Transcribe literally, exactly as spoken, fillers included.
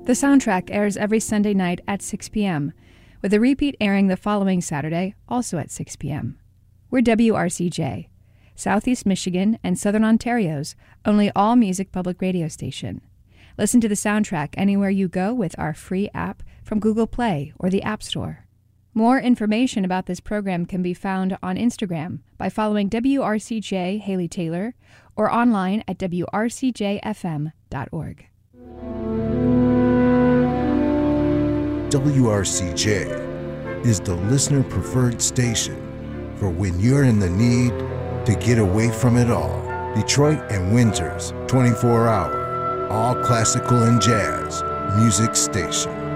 The Soundtrack airs every Sunday night at six p.m., with a repeat airing the following Saturday, also at six p.m. We're W R C J, Southeast Michigan and Southern Ontario's only all-music public radio station. Listen to The Soundtrack anywhere you go with our free app from Google Play or the App Store. More information about this program can be found on Instagram by following W R C J Haley Taylor or online at w r c j f m dot org. W R C J is the listener-preferred station for when you're in the need to get away from it all. Detroit and Windsor's twenty-four hour, all classical and jazz music station.